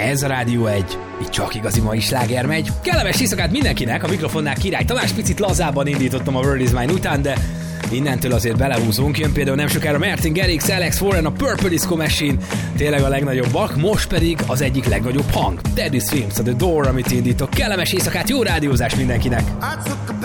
Ez a Rádió 1, itt csak igazi mai sláger megy. Kellemes éjszakát mindenkinek, a mikrofonnál Király Tamás, picit lazában indítottam a World Is Mine után, de innentől azért belehúzunk. Jön például nem sokára Martin Garrix, Alex Warren, a Purple Disco Machine, tényleg a legnagyobbak, most pedig az egyik legnagyobb hang, Teddy Swims, a The Door, amit indítok. Kellemes éjszakát, jó rádiózás mindenkinek!